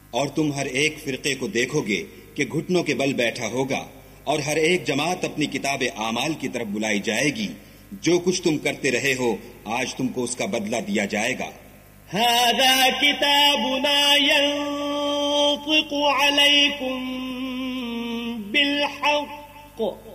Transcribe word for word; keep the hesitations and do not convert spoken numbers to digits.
और तुम हर एक फिरके को देखोगे कि घुटनों के बल बैठा होगा, और हर एक जमात अपनी किताब आमाल की तरफ बुलाई जाएगी। जो कुछ तुम करते रहे हो आज तुमको उसका बदला दिया जाएगा। हाज़ा किताबुना यंतिक़ु अलैकुम बिल हक़्क़